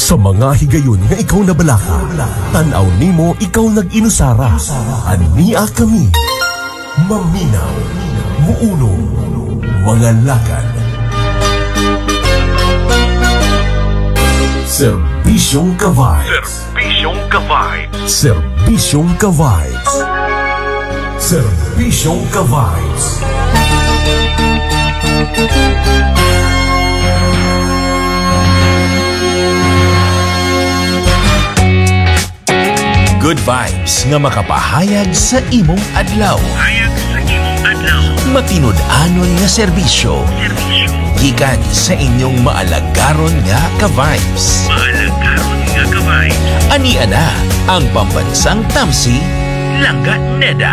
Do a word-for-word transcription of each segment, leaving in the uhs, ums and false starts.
Sa mga higayon nga ikaw nabalaka, tanaw nimo ikaw nag-inusara. Ania kami, maminaw, muunong, mga lakad. Serbisyong ka-vibes. Serbisyong ka-vibes. Serbisyong ka-vibes. Serbisyong ka-vibes. Good vibes nga makapahayag sa imong adlaw. Hayag sa imong adlaw. Matinud-anon nga serbisyo. Serbisyo. Gikan sa inyong maalagaron nga ka-vibes. Maalagaron nga ka-vibes. Ania na ang pambansang tamsi, Langga Neda.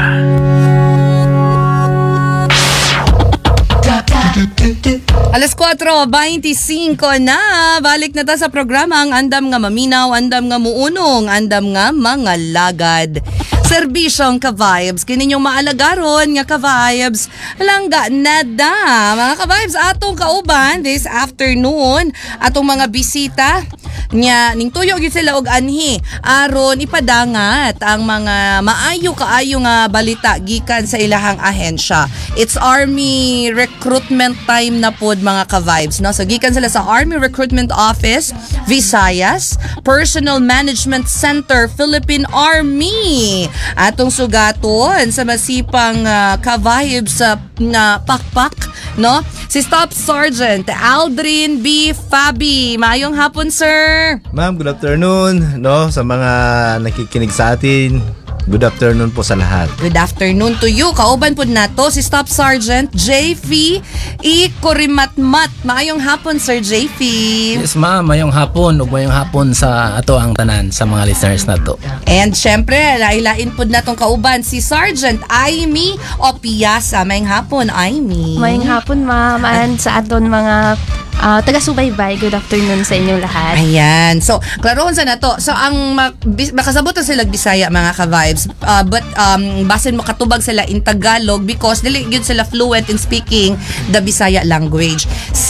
Alas kwatro twenty-five na. Balik na ta sa programa ang Andam nga Maminaw, Andam nga Muunong, Andam nga Mga Lagad. Serbisyong ka-vibes, kininyong maalagaron nga ka-vibes, Langga Neda. Mga ka-vibes, atong kauban this afternoon, atong mga bisita, nya ning tuyo gyud sila og anhi aron ipadangat ang mga maayo kaayo nga balita gikan sa ilahang ahensya. It's Army recruitment time na pod mga ka-vibes, no? So gikan sila sa Army Recruitment Office Visayas Personal Management Center Philippine Army. Atong sugaton sa masipang uh, ka-vibes sa uh, pakpak, no? Si Staff Sergeant Aldrin B. Fabi. Maayong hapon, sir. Ma'am, good afternoon, no, sa mga nakikinig sa atin. Good afternoon po sa lahat. Good afternoon to you. Kauban po nato si Staff Sergeant J F E. Korimatmat. Maayong hapon, Sir J F E. Yes, ma'am. Mayong hapon. Ug mayong hapon sa ato ang tanan sa mga listeners nato. And syempre, lailain po natong kauban si Sergeant Aimee Opiasa. Mayong hapon, Aimee. Mayong hapon, ma'am. And sa aton mga uh, taga-subaybay, good afternoon sa inyong lahat. Ayan. So, klarohon sa nato. So, ang mak- bis- makasabot na sila Bisaya, mga ka-vibes. Uh, but, um, basin makatubag sila in Tagalog because dili gyud sila fluent in speaking the Bisaya language.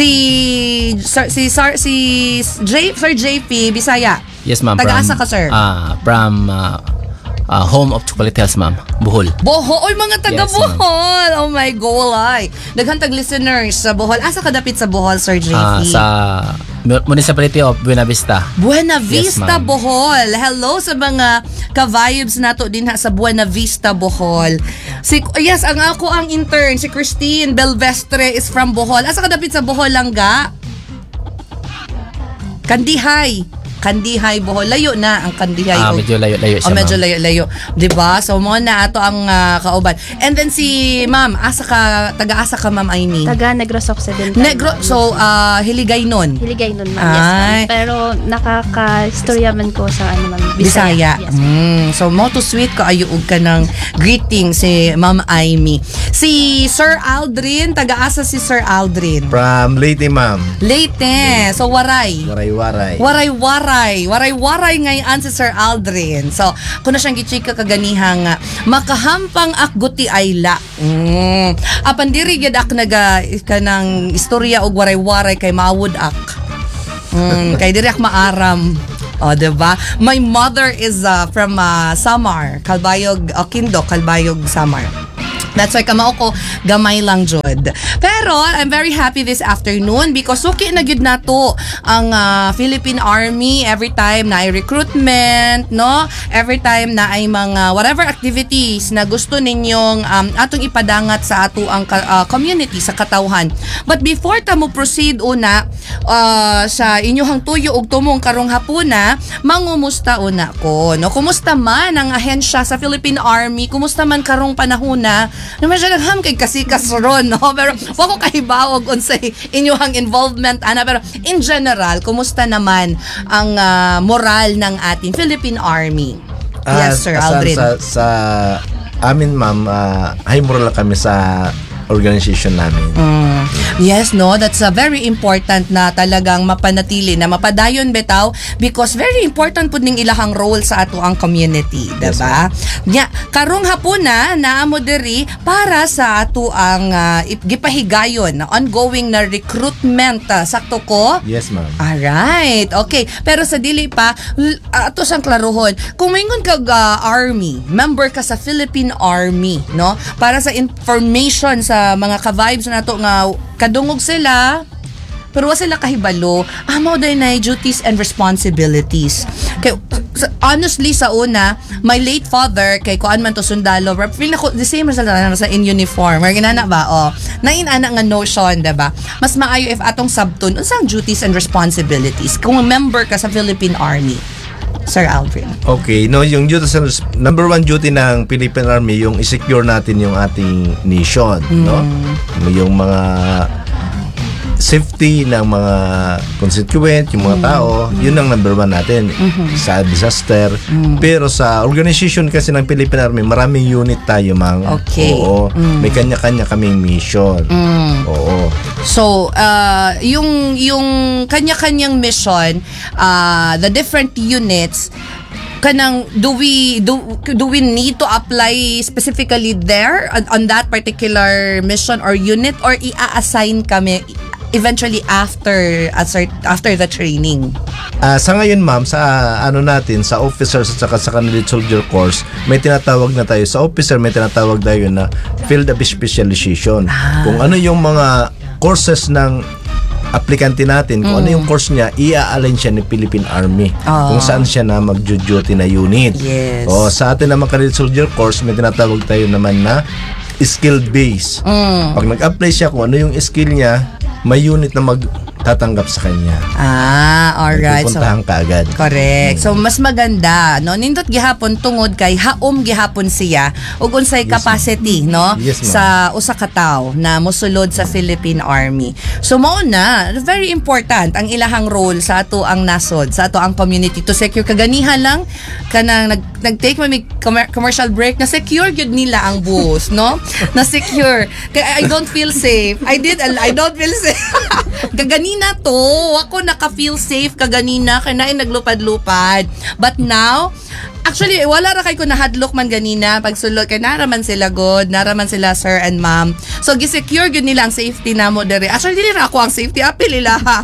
Si Sir, si Sir, si J, Sir J P, Bisaya. Yes, ma'am. Taga-asa ka, from, sir? Uh, from uh, uh, home of Chocolate Hills, ma'am. Bohol. Bohol, mga taga Yes, Bohol. Oh my golay. Daghang listeners sa Bohol. Asa ka dapit sa Bohol, Sir J P? Uh, sa Municipality of Buena Vista. Buena Vista, Yes, Bohol. Hello sa mga ka-vibes nato din ha sa Buena Vista, Bohol. Si yes, ang ako ang intern, si Christine Belvestre is from Bohol. Asa ka dapit sa Bohol, Langga? Kandihay. Kandihay, Bohol. Layo na ang Kandihay. Ah, medyo layo-layo siya, oh, medyo ma'am. layo-layo. Diba? So, mo na ato ang uh, kauban. And then si Ma'am, asa ka, taga-asa ka, Ma'am Aimee? Taga Negros Occidental. Negro, so, uh, Hiligay nun? Hiligay nun, ma'am. Yes, ma'am. Ay. Pero nakaka-istorya man ko sa ano, ma'am. Bisaya. Yes, mm, so, mo to sweet ka ayuog ka ng greeting si Ma'am Aimee. Si Sir Aldrin, taga-asa si Sir Aldrin? From Leyte, ma'am. Leyte. So, Waray. Waray-waray. Waray-waray. Waray-waray ngayon si Sir Aldrin. So, kuno siyang gichika kaganihang uh, makahampang akguti ayla. Mm. Apan diri gyud ak naga kanang istorya og waray-waray kay maawod ak. Mm, kay diri ak maaram. O, oh, diba? My mother is uh, from uh, Samar. Calbayog, Oquindo, Calbayog, Samar. That's why kamao ko gamay lang jud. Pero I'm very happy this afternoon because suki na gyud nato ang uh, Philippine Army every time na ay recruitment, no? Every time na ay mga whatever activities na gusto ninyong um, atong ipadangat sa ato ang uh, community sa katawhan. But before ta mo proceed una uh, sa inyong tuyo og tumong karong hapuna, mangumusta una ko, no? Kumusta man ang ahensya sa Philippine Army? Kumusta man karong panahona? Naman siya nagham kay kasikas ron, no? Pero wako kahibawag unsay inyong involvement, ana. Pero in general, kumusta naman ang uh, moral ng ating Philippine Army? Ah, Yes, Sir asan Aldrin. Sa, sa amin, ma'am, uh, high moral kami sa organization namin. Mm. Yes, no, that's a very important na talagang mapanatili na mapadayon bitaw because very important pud ning ilahang role sa ato ang community, diba? Nya, karong hapon na naamo diri para sa ato ang uh, gipahigayon na ongoing na recruitment, uh, sakto ko? Yes, ma'am. Alright, okay. Pero sa dili pa, l- ato sang klaruhon, kung mayingon kag uh, Army, member ka sa Philippine Army, no? Para sa information sa mga ka-vibes na nato nga kadungog sila, pero wa sila kahibalo, amo day na duties and responsibilities. Kay sa- honestly sa una, my late father kay kuan man to sundalo, feel na ko the same as sa in uniform. Or ginana ba oh. Nain ana nga notion, diba? Mas maayo if atong sabton unsang duties and responsibilities kung member ka sa Philippine Army. Sir Aldrin. Okay, no, yung duty sa number one duty ng Philippine Army yung i-secure natin yung ating nation, no? Yung mga safety ng mga constituent, yung mga tao, yun ang number one natin sa disaster. Pero sa organization kasi ng Philippine Army, maraming unit tayo, mang. Okay. Oo. May kanya-kanya kaming mission. Oo. So, uh, yung yung kanya-kanyang mission, uh, the different units, kanang do we do do we need to apply specifically there on, on that particular mission or unit, or i-assign kami eventually after after the training? Ah, sa ngayon, ma'am, sa ano natin, sa officers at saka sa candidate soldier course, may tinatawag na tayo. Sa officer, may tinatawag tayo na field of specialization. Kung ano yung mga courses ng aplikante natin, kung ano yung course niya, i-align siya ni Philippine Army. Ah. Kung saan siya na mag-duty na unit. Yes. O, sa atin naman candidate soldier course, may tinatawag tayo naman na skill base. Pag nag-apply siya kung ano yung skill niya, may unit na magtatanggap sa kanya. Ah, alright. So, Pupuntahan ka agad. correct. So mas maganda, no? Nindot gihapon tungod kay haom gihapon siya ug unsay capacity, no? Yes, ma'am. Sa usa ka tawo na mosulod sa Philippine Army. So mao na, very important ang ilahang role sa ato ang nasod, sa ato ang community to secure kaganihan lang kanang nag nag-take may commer- commercial break na secure gyud nila ang bus, no? Na secure. Kaya I don't feel safe. I did I don't feel safe. Kaganina to, ako naka-feel safe kaganina kaya nain naglupad-lupad. But now, actually, wala ra kay ko nahadlok man ganina pagsulod kay naraman sila good, naraman sila sir and ma'am. So gi-secure gyud nila ang safety namo dere. Actually dili ra ako ang safety apil nila ha.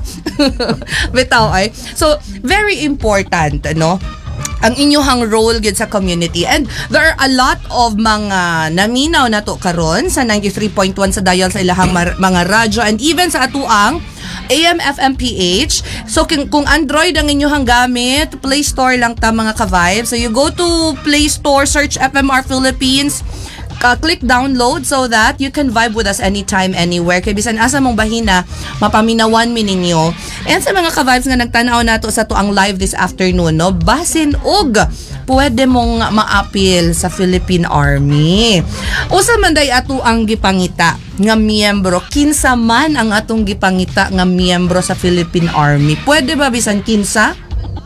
Bitaw ay. So very important, no? Ang inyong role gyud sa community, and there are a lot of mga naminaw nato karon sa ninety-three point one sa dial sa ilahang mar- mga radyo and even sa atuang A M F M P H. So kung, kung Android ang inyong gamit, Play Store lang ta mga ka-vibe. So you go to Play Store, search F M R Philippines, Uh, click download so that you can vibe with us anytime, anywhere. Kaya bisan asa mong bahina, mapaminawan mi ninyo. And sa mga ka-vibes nga nagtanaw nato sa to ang live this afternoon, no? Basin og pwede mong maapil sa Philippine Army. Usa man day ato ang gipangita nga miyembro, kinsa man ang atong gipangita nga miyembro sa Philippine Army. Pwede ba bisan kinsa?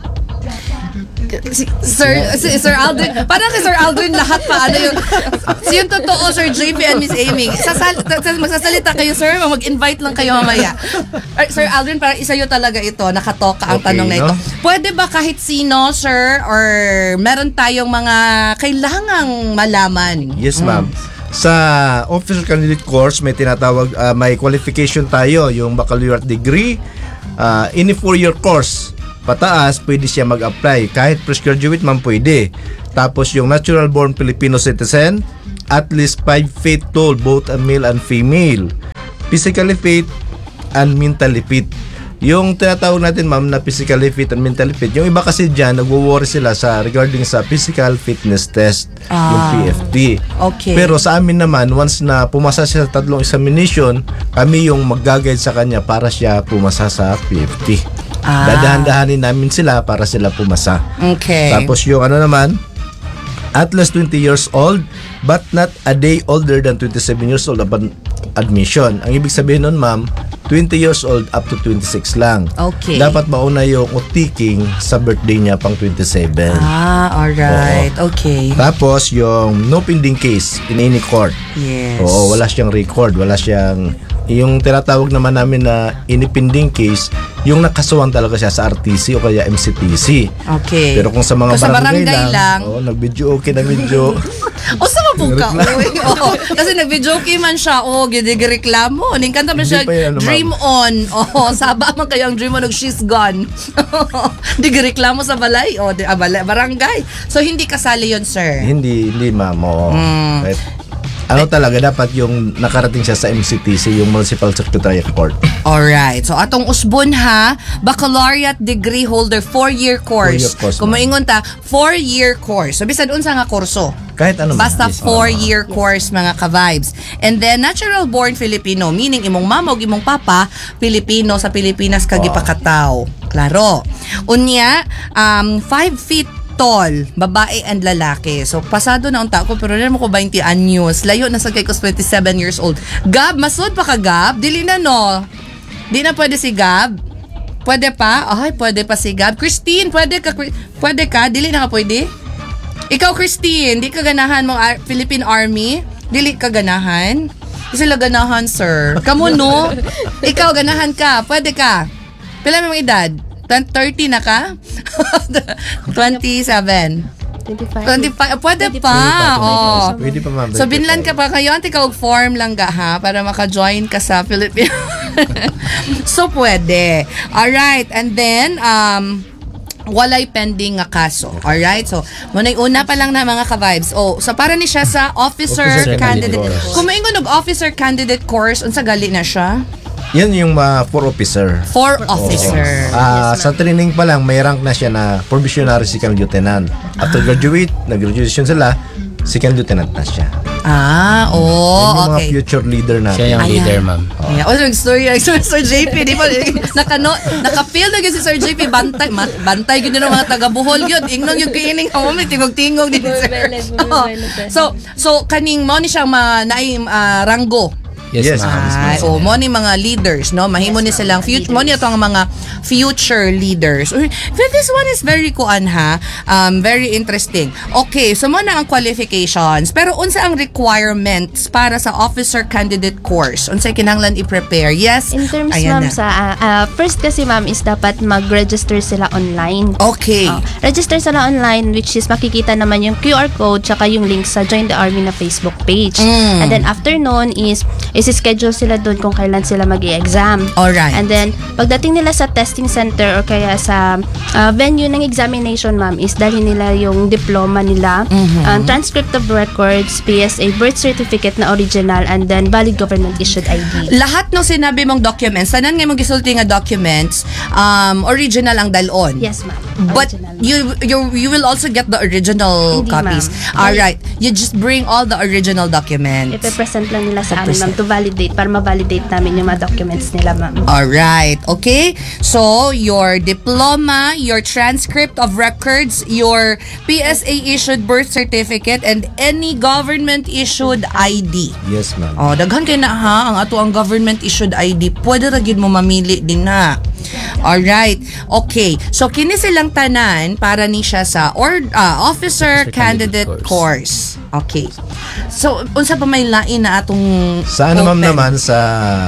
Si, Sir si, Sir Aldrin, parang kay Sir Aldrin lahat pa ano yung yung totoo, Sir J P and Miss Amy. Sasal, magsasalita kayo, sir, mag-invite lang kayo mamaya. Or, Sir Aldrin, parang isa yun talaga ito, nakatoka ang Okay, tanong na ito. no? Pwede ba kahit sino, sir, or meron tayong mga kailangang malaman? Yes, ma'am. Sa officer candidate course, may tinatawag, ah, may qualification tayo, yung baccalaureate degree, ah, any four-year course. Pataas, pwede siya mag-apply. Kahit fresh graduate man pwede. Tapos yung natural born Filipino citizen, at least five feet tall, both a male and female. Physically fit and mentally fit. Yung tinatawag natin, ma'am, na physically fit and mentally fit, yung iba kasi dyan, nagwo-worry sila sa regarding sa physical fitness test, Ah. yung P F T. Okay. Pero sa amin naman, once na pumasa siya sa tatlong examination, kami yung mag-guide sa kanya para siya pumasa sa P F T. Ah. Dadahan-dahanin namin sila para sila pumasa. Okay. Tapos yung ano naman, at least twenty years old but not a day older than twenty-seven years old upon admission. Ang ibig sabihin nun, ma'am, twenty years old up to twenty-six lang. Okay. Dapat mauna yung utiking sa birthday niya pang twenty-seven. Ah, alright. Okay. Tapos yung no pending case in any court. Yes. Oo, wala siyang record, wala siyang yung tinatawag naman namin na in-pending case, yung nakasuhan talaga siya sa R T C o kaya M C T C. Okay. Pero kung sa mga Kung sa barangay, barangay lang, lang. oh, nag-video okay na video. O sa mabong ka, uy. Oo. Kasi nag-videoke man siya, o, gidigireklamo. Ning kanta man Hindi siya, pa yan, ano, dream on. O, saba man kayo ang dream on, og she's gone. Di gireklamo sa balay, o, di, ah, balay, barangay. So, hindi kasali yon sir. Hindi, hindi ma'am. Oo. Mm. Kahit, ano talaga, dapat yung nakarating siya sa M C T C, yung Municipal Secretariat Court. Alright. So, atong usbon ha, baccalaureate degree holder, four-year course. Four-year course, Kung ma'am. maingon ta, four-year course. So, bisan unsa nga kurso? Kahit ano. ma'am. Basta Yes, four-year course mga ka-vibes. And then, natural-born Filipino, meaning imong mama o imong papa, Filipino sa Pilipinas kagipakataw. Klaro. Unya, um, five feet tall, babae and lalaki. So, pasado na unta ko, pero naman ko twenty anyos. Layo na sa kay ko twenty-seven years old. Gab, masod pa ka, Gab? Dili na, no? Di na pwede si Gab? Pwede pa? Ay, pwede pa si Gab. Christine, pwede ka? Pwede ka? Dili na ka pwede? Ikaw, Christine, di ka ganahan mo Ar- Philippine Army? Dili ka ganahan? Di sila ganahan, sir. Kamu, no? Ikaw, ganahan ka. Pwede ka. Pila mo edad? thirty na ka? twenty-seven. twenty-five. twenty-five. Pwede Pwede pa. pa. Oh. Pwede pa ma'am. So, binlan ka pa kayo. Ante ka og form lang ga ha para maka-join ka sa Philippine. So, pwede. Alright. And then, um, walay pending nga kaso. Alright? So, muna'y una pa lang na mga ka-vibes. Oh, so para ni siya sa officer, Officer candidate. candidate course. Kung maingon og officer candidate course, unsa gali na siya? Yan yung uh, for officer. For officer. Ah, sa training pa lang may rank na siya na probationary second lieutenant. After graduate, nag-graduation sila, second lieutenant na siya. Ah, Yan oh, yung mga okay. future leader natin. Siya yung Ayan. leader, ma'am. Yeah. Oh, nag-story like Sir, Sir J P, di ba? Nakano, naka-feel na yun si Sir J P, bantay, ma- bantay yun yung mga taga-Buhol yun. Ingnon yung kiining, oh, may tingog-tingog din, sir. Oh. So, so, kaning mo ni siyang mga naay uh, ranggo. Yes, Yes, ma'am. Ay, oh, mo ni mga leaders, no? Mahimo ni silang future, mo ni itong mga future leaders. Uy, this one is very kuan ha. Um, very interesting. Okay, so mo na ang qualifications. Pero unsa ang requirements para sa officer candidate course? Unsa kinahanglan i-prepare? Yes. In terms, Ayan na. ma'am, sa ah, ah, first kasi, ma'am, is dapat mag-register sila online. Okay. Oh, register sila online, which is makikita naman yung Q R code tsaka yung link sa Join the Army na Facebook page. Mm. And then after nun is isi-schedule sila doon kung kailan sila mag-i-exam. Alright. And then pagdating nila sa testing center or kaya sa ah, venue ng examination, ma'am, is dalhin nila yung diploma nila, ang transcript of records, P S A, birth certificate na original, and then valid government issued I D. Lahat ng sinabi mong documents, tanan nga mong gisulti nga documents, um, original ang dalon. Yes, ma'am. But Original. you you you will also get the original Hindi, copies. ma'am. All right. You just bring all the original documents. Ipe-present lang nila sa amin, Ipe-present. ma'am, to validate, para ma-validate namin yung mga documents nila, ma'am. All right. Okay. So, your diploma, your transcript of records, your P S A issued birth certificate, and any government issued I D. Yes, ma'am. Oh, daghan kay na ha ang ato ang government issued I D. Pwede ra gyud mo mamili din na. All right. Okay. So kini silang tanan para ni siya sa or ah, officer, Officer candidate, candidate course. Okay. So unsa pa may lain na atong Sa ano ma'am open? naman sa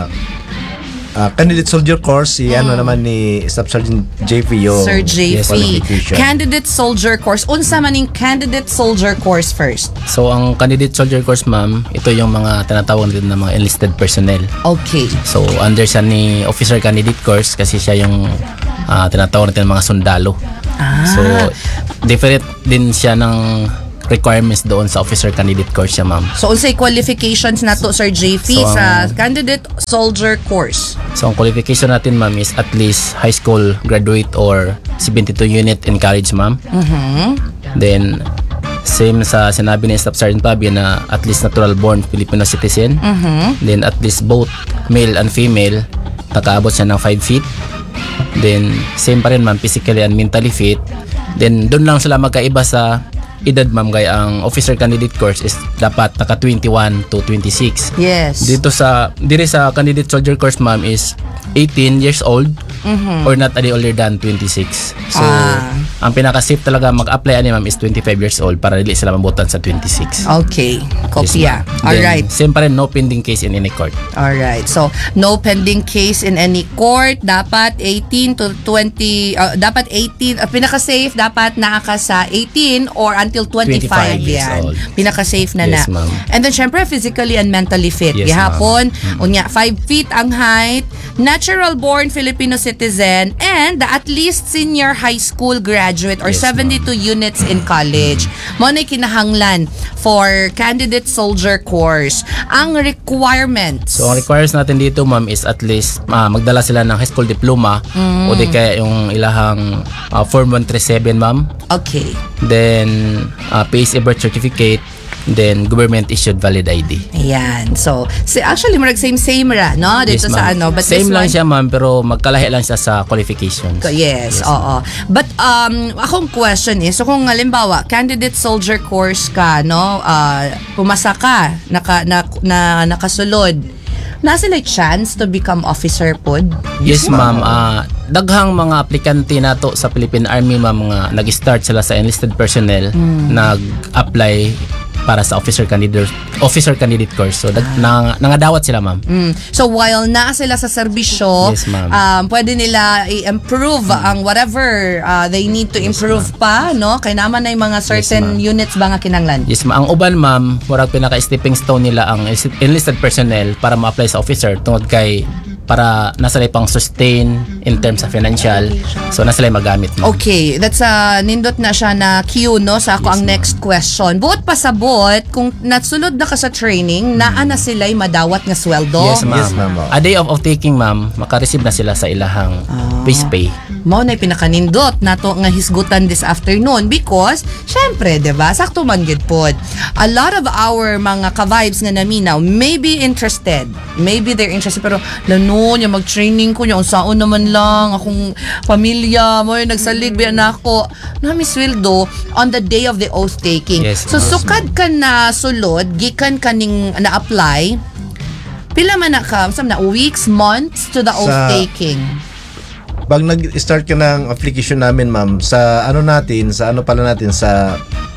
ah, candidate soldier course, si ano naman ni Staff Sergeant J P yung Sir J P. qualification. Candidate soldier course. Unsa man ning candidate soldier course first? So, ang candidate soldier course, ma'am, ito yung mga tinatawag din ng mga enlisted personnel. Okay. So, under siya ni officer candidate course kasi siya yung ah, tinatawag natin ng mga sundalo. Ah. So, different din siya ng requirements doon sa officer candidate course siya, ma'am. So unsay qualifications nato Sir J P So, sa ang- candidate soldier course? So, ang qualification natin, ma'am, is at least high school graduate or seventy-two unit in college, ma'am. Mhm. Then, same sa sinabi ni Staff Sergeant Fabian na at least natural-born Filipino citizen. Mhm. Then, at least both male and female, nakaabot siya ng five feet. Then, same pa rin, ma'am, physically and mentally fit. Then, doon lang sila magkaiba sa edad ma'am kay ang officer candidate course is dapat naka twenty-one to twenty-six. Yes. Dito sa dire sa candidate soldier course ma'am is eighteen years old or not any older than twenty-six. So Ah. ang pinaka safe talaga mag-apply ani ma'am is twenty-five years old para dili sila mabutan sa twenty-six. Okay. Kopya. Then, Alright. same pa rin, no pending case in any court. Alright. So, no pending case in any court. Dapat eighteen to twenty, uh, dapat eighteen, uh, pinaka-safe, dapat naaka sa eighteen or until twenty-five. twenty-five years yan. old. Pinaka-safe na Yes, na. ma'am. And then, syempre, physically and mentally fit. Yes, Gihapon, unya, five feet ang height, natural-born Filipino citizen, and at least senior high school graduate or Yes, seventy-two units in college. Mo na kinahanglan for candidate soldier course. Ang requirements. So, ang requires natin dito, ma'am, is at least ah, magdala sila ng high school diploma o di kaya yung ilahang ah, Form one thirty-seven, ma'am. Okay. Then, uh, P S A birth certificate. Then, government-issued valid I D. Ayan. So, si actually, marag same-same ra, no? Dito Yes, sa ma'am. ano. But Same this lang one, siya, ma'am, pero magkalahi lang siya sa qualifications. Yes, oo. But um akong question is, so kung halimbawa, candidate soldier course ka, no, uh, pumasa ka, naka, na, na, nakasulod, nasa like chance to become officer pod? Yes, ma'am. Ah, daghang mga aplikante nato sa Philippine Army, ma'am, nga nag-start sila sa enlisted personnel, nag-apply para sa officer candidate officer candidate course. So dag, nang, nangadawat sila, ma'am. Mm. So while na sila sa serbisyo, Yes, ma'am. um, pwede nila i-improve ang whatever uh, they need to improve pa, no? Kaya naman na yung mga certain ma'am. units ba nga kinanglan? Yes, ma'am. Ang uban, ma'am, murag pinaka-stepping stone nila ang enlisted personnel para ma-apply sa officer tungod kay para nasa pang sustain in terms of financial. So nasa magamit, ma'am. Okay, that's uh, nindot na siya na cue, no, sa ako Yes, ang ma'am. next question. Buot pasabot, kung nasulod na ka sa training, naa na sila'y madawat nga sweldo. Yes, ma'am. Yes, ma'am. A day of off taking, ma'am, makareceive na sila sa ilahang base pay. Mao na pinakanindot nato nga hisgutan this afternoon because syempre, 'di ba? Sakto man gid pod. A lot of our mga ka-vibes nga naminaw may be interested. Maybe they're interested pero lano nya mag-training ko nya unsaon naman lang akong pamilya mo yung nagsalig biya nako. Na mi sweldo on the day of the oath taking. Yes, so ma'am. sukad ka na sulod gikan kaning na-apply. Pila man na ka, sam na weeks, months to the oath Sa- taking. Pag nag-start ka ng application namin, ma'am, sa ano natin, sa ano pala natin, sa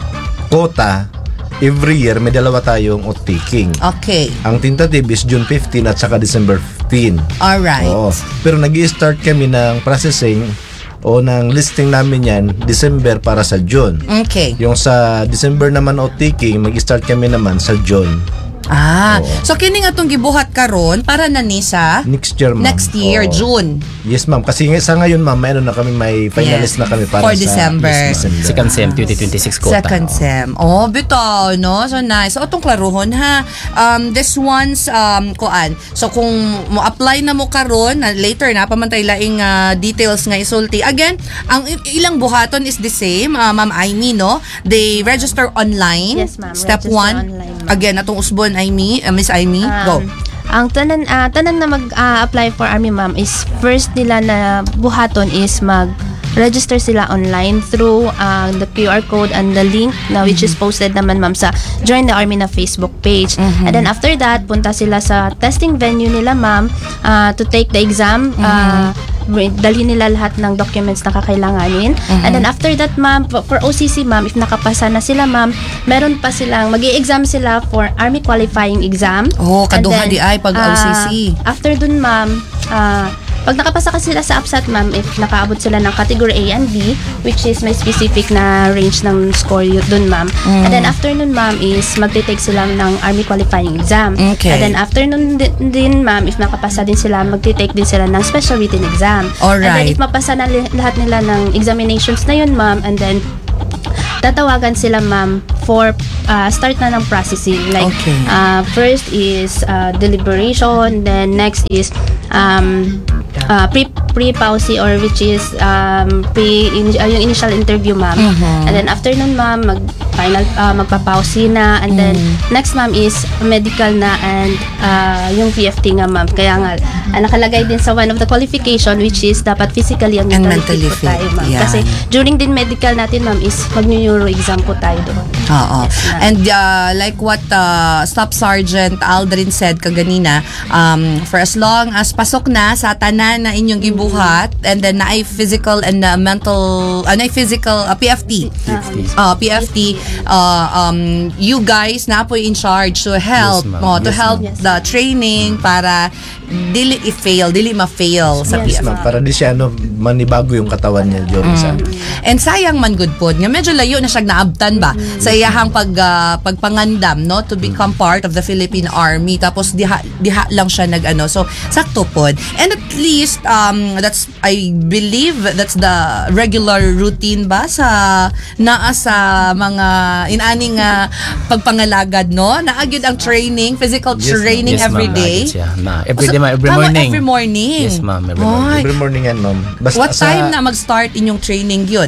quota, every year may dalawa tayong oath taking. Okay. Ang tentative is June fifteenth at saka December fifteenth. All right. Oo. Pero nag-i-start kami ng processing o ng listing namin yan December para sa June. Okay. Yung sa December naman oath taking, mag-start kami naman sa June. Ah, Oo. so kini nga tong gibuhat karon para na ni sa Next year, ma'am. next year, Oo. June. Yes, ma'am. Kasi ng- sa ngayon, ma'am, mayroon na kami, may finalist Yes. na kami para For sa December. Yes, December. Second sem twenty twenty-six quota. Second sem. Oh, bitaw, no? So nice. So atong klaruhon ha. Um this one's um kuan. So kung mo apply na mo karon, na later na pamantay laing ah, details nga isulti. Again, ang i- ilang buhaton is the same, ah, Ma'am Aimee, no? They register online. Yes, ma'am. Step Register one. online, ma'am. Again, atong usbon Aimee, uh, Miss Aimee, go. Um, Ang tanan ah, tanan na mag-apply for Army, ma'am, is first nila na buhaton is mag register sila online through uh, the Q R code and the link na which is posted naman, ma'am, sa Join the Army na Facebook page. And then after that, punta sila sa testing venue nila, ma'am, uh, to take the exam. Uh, dalhin nila lahat ng documents na kakailanganin. And then after that, ma'am, for for O C C, ma'am, if nakapasa na sila, ma'am, meron pa silang mag-i-exam sila for Army qualifying exam. Oh, And kaduha then, di ay pag O C C. ah, after dun, ma'am, ah, pag nakapasa ka sila sa APSAT, ma'am, if nakaabot sila ng category A and B, which is may specific na range ng score yun dun, ma'am. And then after nun, ma'am, is magte-take sila ng Army qualifying exam. Okay. And then after nun din, din, ma'am, if nakapasa din sila, magte-take din sila ng special written exam. And then Alright. if mapasa na li- lahat nila ng examinations na yun, ma'am, and then tatawagan sila, ma'am, for uh, start na ng processing. Like, Okay. uh, first is uh, deliberation, then next is um, uh, pre pre-pausi, or which is um, pre in, uh, yung initial interview, ma'am. And then after nun, ma'am, mag final uh, magpapausina, and then next ma'am is medical na, and uh, yung P F T nga ma'am. Kaya nga uh, nakalagay din sa one of the qualification, which is dapat physically and And mentally, mentally fit po tayo fit, ma'am. yeah. Kasi during din medical natin ma'am is mag-neuro exam po tayo doon. Oo. Yes, ma'am. And uh, like what uh, Staff Sergeant Aldrin said kaganina, um, for as long as pasok na sa tanan na inyong gibuhat, and then na ay physical and uh, mental, uh, na ay physical, uh, P F T. Uh, P F T, uh, um, you guys na po in charge to help, Yes, ma'am. mo to Yes, help ma'am. the training para dili i-fail, dili ma-fail sa P F T. Yes, Ma'am, para di siya ano, manibago yung katawan niya during sa And sayang man good pod nga medyo layo na siya naabtan ba sa iyahang pag uh, pagpangandam no to become part of the Philippine Army, tapos diha diha lang siya nag-ano, so sakto pod. And at least um that's, I believe that's the regular routine ba sa naa sa mga inaning uh, pagpangalagad no, naa gyud ang training, physical Yes, ma'am. training Yes, every ma'am, day. lagi siya. Na, every day, So, ma'am, every tama, morning. every morning. Yes, ma'am, every morning. Ay, every morning yan, ma'am. Basta what sa time na mag-start inyong training yun?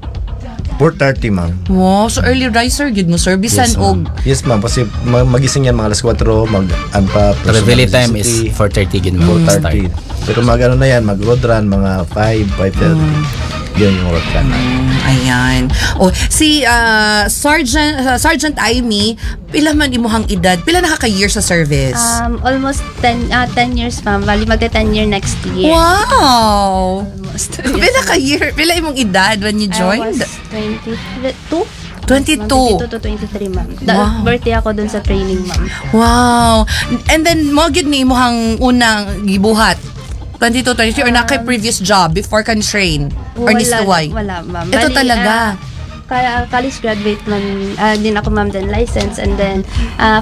four thirty, ma'am. Wow, so early riser gud mo servicean Yes, og ma'am. Yes, ma'am. Kasi ma- magising yan mga alas four, mag-unpa. The reveille time is four thirty gid four ma'am. thirty. Start. Pero mag ano na yan, mag-road run, mga five, five thirty. Yun yung road run. Mm, ayan. Oh, si uh, Sergeant uh, Sergeant Aimee, pila man imuhang edad? Pila na ka year sa service? Um, almost ten, uh, ten years ma'am. Bali magta ten year next year. Wow. Almost. Pila ka year? Pila imong edad when you I joined? was twenty-two. twenty-two. twenty-two to twenty-three ma'am. Da- Wow. Birthday ako dun sa training ma'am. Wow. And then mo gid ni imuhang unang gibuhat. twenty-two, twenty-three or na kay previous job before kan train? Or ni Sluway? Wala ma'am. Ito Bali, talaga. ah, kaya college graduate man, ah, din ako ma'am, then license, and then uh,